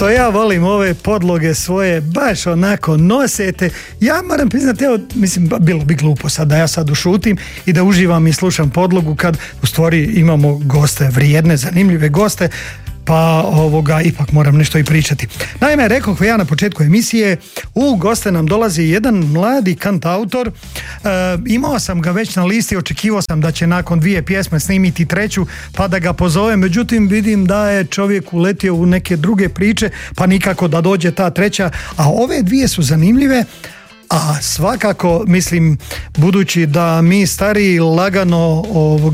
što ja volim ove podloge svoje, baš onako nosete. Ja moram priznati, evo, mislim, bilo bi glupo sad da ja sad ušutim i da uživam i slušam podlogu kad u stvari imamo goste, vrijedne, zanimljive goste, pa ipak moram nešto i pričati. Naime, rekoh ja na početku emisije, u goste nam dolazi jedan mladi kantautor. Imao sam ga već na listi, očekivao sam da će nakon 2 pjesme snimiti 3, pa da ga pozovem, međutim vidim da je čovjek uletio u neke druge priče, pa nikako da dođe ta 3, a ove 2 su zanimljive. A svakako, mislim, budući da mi stariji lagano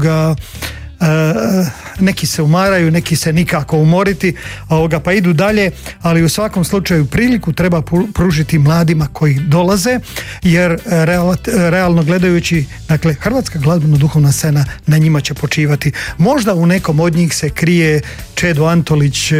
neki se umaraju, neki se nikako umoriti, pa idu dalje, ali u svakom slučaju priliku treba pružiti mladima koji dolaze, jer realno gledajući, dakle, hrvatska glazbeno-duhovna scena na njima će počivati. Možda u nekom od njih se krije Čedo Antolić,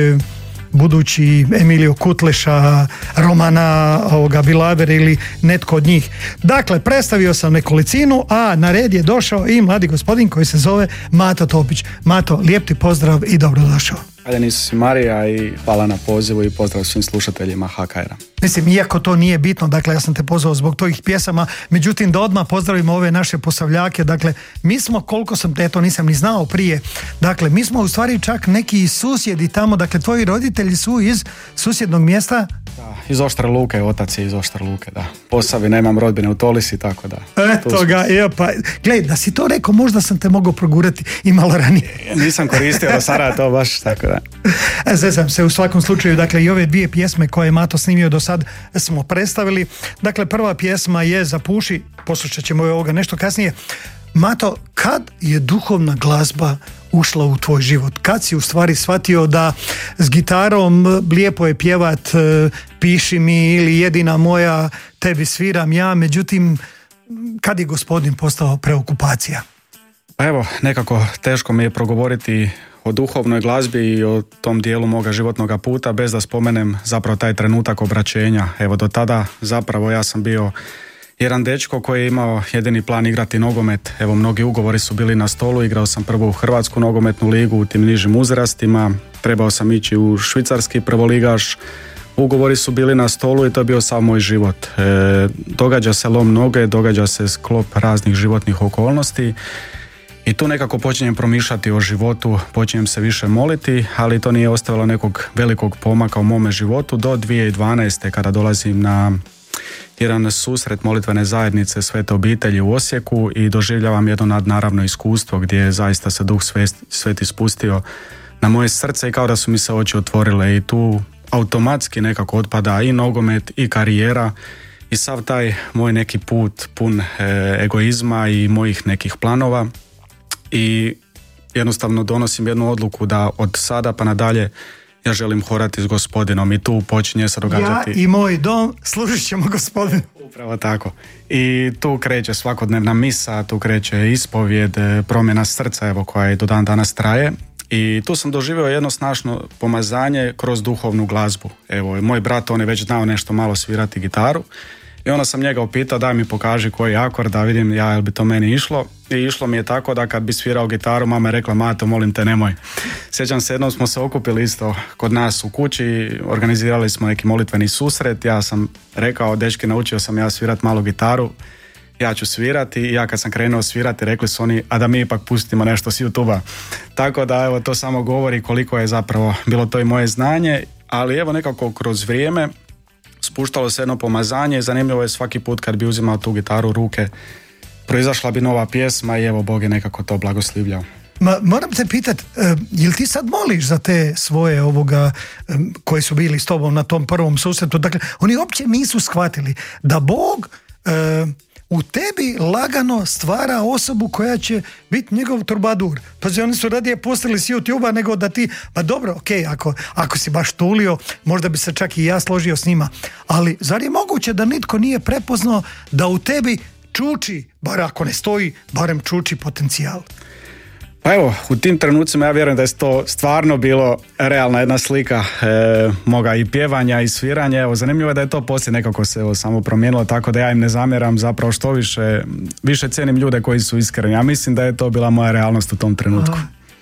budući Emilio Kutleša, Romana Bilaver ili netko od njih. Dakle, predstavio sam nekolicinu, a na red je došao i mladi gospodin koji se zove Mato Topić. Mato, lijep ti pozdrav i dobrodošao. Hvala Isus i Marija i hvala na pozivu i pozdrav svim slušateljima HKR-a. Mislim, iako to nije bitno, dakle, ja sam te pozvao zbog tvojih pjesama, međutim, da odmah pozdravimo ove naše posavljake. Dakle, mi smo, koliko sam te, to nisam ni znao prije, dakle, mi smo u stvari čak neki susjedi tamo, dakle, tvoji roditelji su iz susjednog mjesta? Da, iz Oštre Luke, otac je iz Oštre Luke, da. Posavi, nemam rodbine u Tolisi, tako da. Eto ga, pa, gledaj, da si to rekao, možda sam te mogao progurati i malo ranije. Nisam koristio do sada to baš, tako da. Zezam se, u svakom slučaju, dakle, i ove 2 pjesme koje je Mato snimio do sad smo predstavili. Dakle, prva pjesma je Zapuši, poslušat ćemo ovoga nešto kasnije. Mato, kad je duhovna glazba ušla u tvoj život? Kad si u stvari shvatio da s gitarom lijepo je pjevat Piši mi ili Jedina moja, tebi sviram ja, međutim, kad je Gospodin postao preokupacija? Pa evo, nekako teško mi je progovoriti o duhovnoj glazbi i o tom dijelu moga životnog puta bez da spomenem zapravo taj trenutak obraćenja. Evo, do tada zapravo ja sam bio jedan dečko koji je imao jedini plan igrati nogomet. Evo, mnogi ugovori su bili na stolu, igrao sam prvo u Hrvatsku nogometnu ligu u tim nižim uzrastima, trebao sam ići u švicarski prvoligaš, ugovori su bili na stolu i to je bio sav moj život. Događa se lom noge, događa se sklop raznih životnih okolnosti i tu nekako počinjem promišljati o životu, počinjem se više moliti, ali to nije ostavilo nekog velikog pomaka u mome životu do 2012. kada dolazim na jedan susret molitvene zajednice Svete obitelji u Osijeku i doživljavam jedno nadnaravno iskustvo gdje zaista se Duh Sveti spustio na moje srce i kao da su mi se oči otvorile i tu automatski nekako otpada i nogomet i karijera i sav taj moj neki put pun egoizma i mojih nekih planova i jednostavno donosim jednu odluku da od sada pa nadalje ja želim horati s Gospodinom i tu počinje se događati. Ja i moj dom služit ćemo Gospodinu. Upravo tako. I tu kreće svakodnevna misa, tu kreće ispovjed, promjena srca, evo, koja i do dan danas traje. I tu sam doživio jedno snažno pomazanje kroz duhovnu glazbu. Evo, moj brat, on je već znao nešto malo svirati gitaru. I onda sam njega upitao, daj mi pokaži koji akord da vidim ja jel bi to meni išlo. I išlo mi je tako da kad bi svirao gitaru, mama je rekla, Mato, molim te, nemoj. Sjećam se, jednom smo se okupili isto kod nas u kući, organizirali smo neki molitveni susret. Ja sam rekao, dečki, naučio sam ja svirat malo gitaru, ja ću svirati. I ja kad sam krenuo svirati, rekli su oni, a da mi ipak pustimo nešto s YouTube-a. Tako da, evo, to samo govori koliko je zapravo bilo to i moje znanje. Ali evo, nekako kroz vrijeme spuštalo se jedno pomazanje i zanimljivo je svaki put kad bi uzimao tu gitaru u ruke, proizašla bi nova pjesma i evo, Bog je nekako to blagoslivljao. Moram te pitati, jel ti sad moliš za te svoje koji su bili s tobom na tom prvom susretu? Dakle, oni uopće nisu shvatili da Bog u tebi lagano stvara osobu koja će biti njegov trubadur. Pa oni su radije pustili s YouTube-a nego da ti, pa dobro, ok, ako si baš tulio, možda bi se čak i ja složio s njima. Ali zar je moguće da nitko nije prepoznao da u tebi čuči, bar ako ne stoji, barem čuči potencijal? Pa evo, u tim trenucima ja vjerujem da je to stvarno bilo realna jedna slika moga i pjevanja i sviranja. Evo, zanimljivo je da je to poslije nekako se samo promijenilo, tako da ja im ne zamjeram, zapravo što više cijenim ljude koji su iskreni. Ja mislim da je to bila moja realnost u tom trenutku. Aha.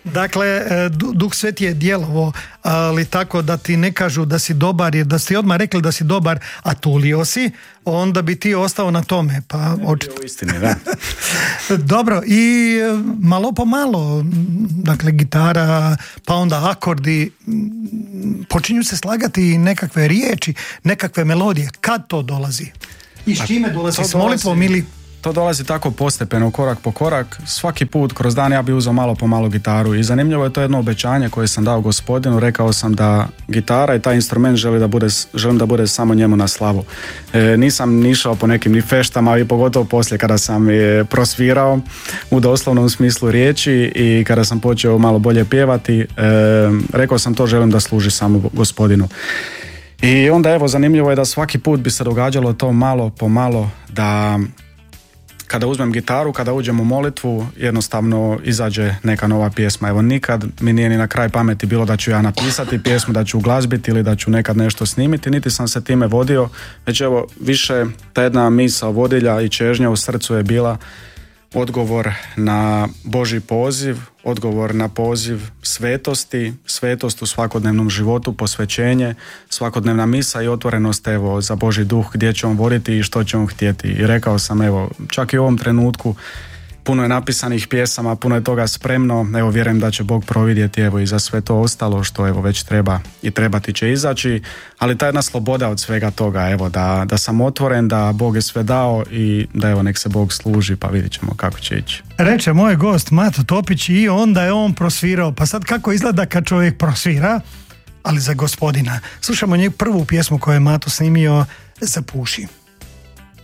Dakle, Duh Sveti je djelovo, ali tako da ti ne kažu da si dobar, jer da si odmah rekli da si dobar, a tulio si, onda bi ti ostao na tome. Pa u istini, da. Dobro, i malo po malo, dakle gitara, pa onda akordi, počinju se slagati nekakve riječi, nekakve melodije. Kad to dolazi? I s čime dolazi? S molitvom ili... To dolazi tako postepeno, korak po korak. Svaki put kroz dan ja bi uzeo malo po malo gitaru i zanimljivo je to jedno obećanje koje sam dao Gospodinu. Rekao sam da gitara i taj instrument želim da bude samo njemu na slavu. Nisam ni išao po nekim ni feštama, i pogotovo poslije kada sam je prosvirao u doslovnom smislu riječi i kada sam počeo malo bolje pjevati, rekao sam to želim da služi samo Gospodinu. I onda evo zanimljivo je da svaki put bi se događalo to malo po malo, da kada uzmem gitaru, kada uđem u molitvu, jednostavno izađe neka nova pjesma. Evo, nikad mi nije ni na kraj pameti bilo da ću ja napisati pjesmu, da ću uglazbiti ili da ću nekad nešto snimiti, niti sam se time vodio, već evo, više ta jedna misao vodilja i čežnja u srcu je bila odgovor na Božji poziv, odgovor na poziv svetosti, svetost u svakodnevnom životu, posvećenje, svakodnevna misa i otvorenost evo za Božji duh, gdje će on voditi i što će on htjeti. I rekao sam evo, čak i u ovom trenutku puno je napisanih pjesama, puno je toga spremno, evo vjerujem da će Bog providjeti evo i za sve to ostalo što evo već treba i trebati će izaći, ali ta jedna sloboda od svega toga, evo da sam otvoren, da Bog je sve dao i da evo nek se Bog služi, pa vidjet ćemo kako će ići. Reče moj gost Mato Topić i onda je on prosvirao, pa sad kako izgleda kad čovjek prosvira, ali za Gospodina. Slušamo prvu pjesmu koju je Mato snimio, Zapuši.